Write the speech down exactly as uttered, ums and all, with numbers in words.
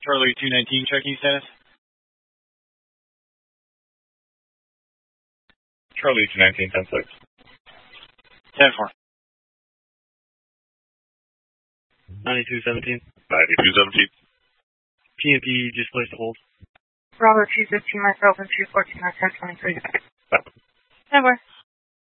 Charlie two nineteen, checking status. Charlie two nineteen, ten six. ten four. ninety-two seventeen. ninety-two seventeen. P M P just placed a hold. Bravo two fifteen, myself and two fourteen, ten twenty-three. Stop. ten four.